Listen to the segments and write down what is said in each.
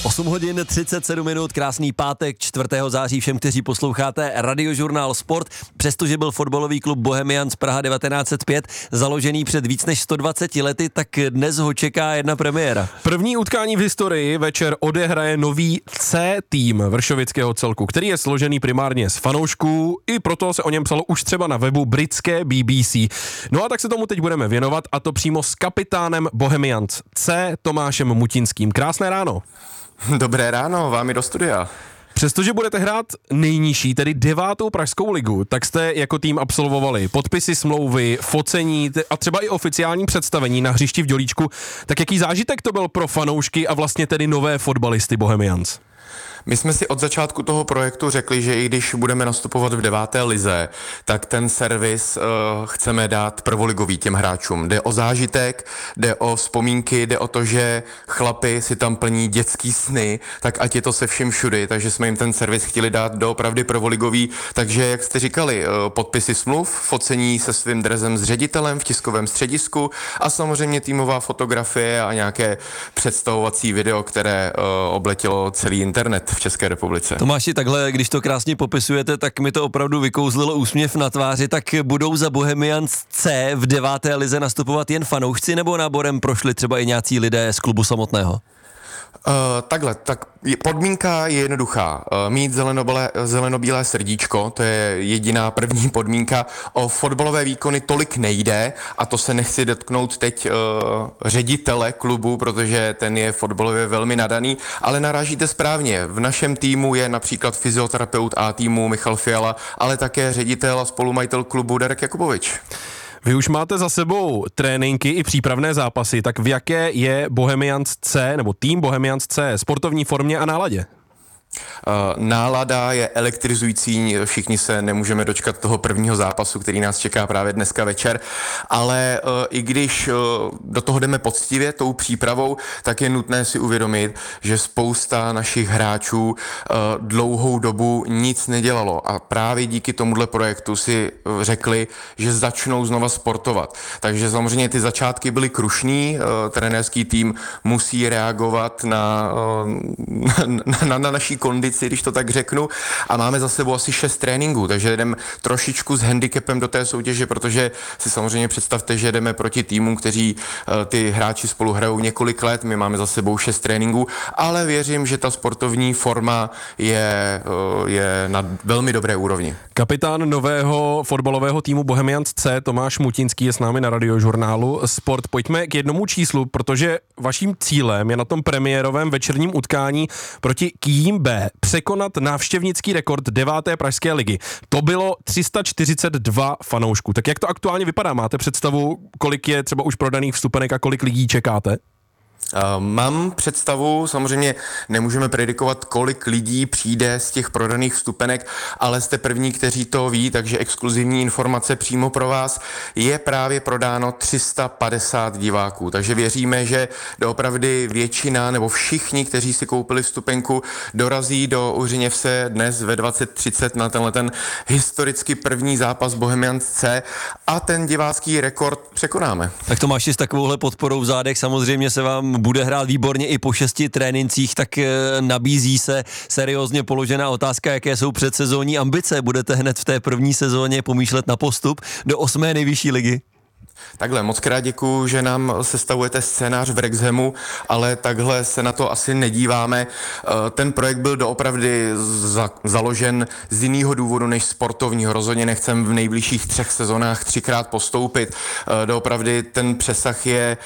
8 hodin 37 minut, krásný pátek 4. září všem, kteří posloucháte Radiožurnál Sport. Přestože byl fotbalový klub Bohemians Praha 1905 založený před víc než 120 lety, tak dnes ho čeká jedna premiéra. První utkání v historii večer odehraje nový C tým vršovického celku, který je složený primárně z fanoušků, i proto se o něm psalo už třeba na webu britské BBC. No a tak se tomu teď budeme věnovat, a to přímo s kapitánem Bohemians C Tomášem Mutinským. Krásné ráno. Dobré ráno, vám i do studia. Přestože budete hrát nejnižší, tedy 9. pražskou ligu, tak jste jako tým absolvovali podpisy smlouvy, focení a třeba i oficiální představení na hřišti v Dělíčku. Tak jaký zážitek to byl pro fanoušky a vlastně tedy nové fotbalisty Bohemians? My jsme si od začátku toho projektu řekli, že i když budeme nastupovat v 9. lize, tak ten servis chceme dát prvoligový těm hráčům. Jde o zážitek, jde o vzpomínky, jde o to, že chlapi si tam plní dětský sny, tak ať je to se vším všudy, takže jsme jim ten servis chtěli dát doopravdy prvoligový. Takže, jak jste říkali, podpisy smluv, focení se svým dresem s ředitelem v tiskovém středisku a samozřejmě týmová fotografie a nějaké představovací video, které obletělo celý internet v České republice. Tomáši, takhle, když to krásně popisujete, tak mi to opravdu vykouzlilo úsměv na tváři. Tak budou za Bohemians C v 9. lize nastupovat jen fanoušci, nebo náborem prošli třeba i nějací lidé z klubu samotného? Podmínka je jednoduchá. Mít zelenobílé srdíčko, to je jediná první podmínka. O fotbalové výkony tolik nejde a to se nechci dotknout teď ředitele klubu, protože ten je fotbalově velmi nadaný, ale narážíte správně. V našem týmu je například fyzioterapeut A týmu Michal Fiala, ale také ředitel a spolumajitel klubu Darek Jakubovič. Vy už máte za sebou tréninky i přípravné zápasy, tak v jaké je Bohemians C, nebo tým Bohemians C, sportovní formě a náladě? Nálada je elektrizující, všichni se nemůžeme dočkat toho prvního zápasu, který nás čeká právě dneska večer, ale i když do toho jdeme poctivě tou přípravou, tak je nutné si uvědomit, že spousta našich hráčů dlouhou dobu nic nedělalo a právě díky tomuhle projektu si řekli, že začnou znova sportovat. Takže samozřejmě ty začátky byly krušný, trenérský tým musí reagovat na naší kondici, když to tak řeknu, a máme za sebou asi 6 tréninků, takže jdeme trošičku s handicapem do té soutěže, protože si samozřejmě představte, že jdeme proti týmům, kteří ty hráči spolu hrajou několik let, my máme za sebou 6 tréninků, ale věřím, že ta sportovní forma je na velmi dobré úrovni. Kapitán nového fotbalového týmu Bohemians C Tomáš Mutinský je s námi na Radiožurnálu Sport. Pojďme k jednomu číslu, protože vaším cílem je na tom premiérovém večerním utkání proti Kým B překonat návštěvnický rekord 9. pražské ligy. To bylo 342 fanoušků. Tak jak to aktuálně vypadá? Máte představu, kolik je třeba už prodaných vstupenek a kolik lidí čekáte? Mám představu, samozřejmě nemůžeme predikovat, kolik lidí přijde z těch prodaných vstupenek, ale jste první, kteří to ví, takže exkluzivní informace přímo pro vás. Je právě prodáno 350 diváků, takže věříme, že doopravdy většina nebo všichni, kteří si koupili vstupenku, dorazí do Uřiněvse dnes ve 20:30 na tenhle ten historicky první zápas Bohemians C a ten divácký rekord překonáme. Tak Tomáši, s takovouhle podporou v zádech samozřejmě se vám bude hrát výborně i po 6 trénincích, tak nabízí se seriózně položená otázka, jaké jsou předsezónní ambice. Budete hned v té první sezóně pomýšlet na postup do 8. nejvyšší ligy? Takhle, moc krát děkuju, že nám sestavujete scénář v Wrexhamu, ale takhle se na to asi nedíváme. Ten projekt byl doopravdy založen z jiného důvodu než sportovního. Rozhodně nechcem v nejbližších 3 sezónách 3krát postoupit. Doopravdy ten přesah je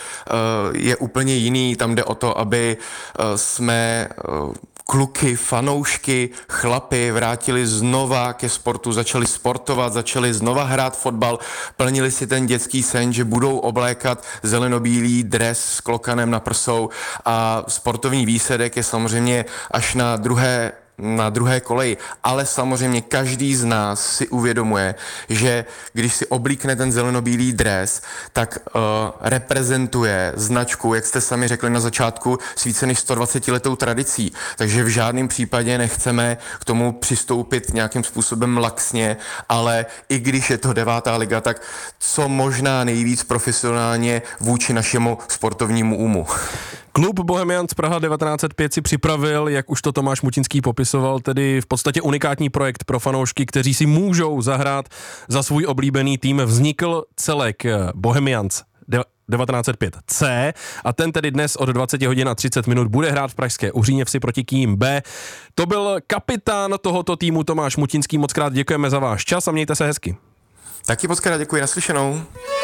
úplně jiný. Tam jde o to, aby jsme kluky, fanoušky, chlapy vrátili znova ke sportu, začali sportovat, začali znova hrát fotbal, plnili si ten dětský sen, že budou oblékat zelenobílý dres s klokanem na prsou a sportovní výsledek je samozřejmě až na druhé na druhé koleji, ale samozřejmě každý z nás si uvědomuje, že když si oblíkne ten zelenobílý dres, tak reprezentuje značku, jak jste sami řekli na začátku, s více než 120letou tradicí, takže v žádném případě nechceme k tomu přistoupit nějakým způsobem laxně, ale i když je to 9. liga, tak co možná nejvíc profesionálně vůči našemu sportovnímu úmu. Klub Bohemians Praha 1905 si připravil, jak už to Tomáš Mutinský popisoval, tedy v podstatě unikátní projekt pro fanoušky, kteří si můžou zahrát za svůj oblíbený tým. Vznikl celek Bohemians 1905C a ten tedy dnes od 20 hodin a 30 minut bude hrát v pražské Uhříněvsi proti Kým B. To byl kapitán tohoto týmu Tomáš Mutinský. Moc krát děkujeme za váš čas a mějte se hezky. Taky moc krát děkuji, naslyšenou.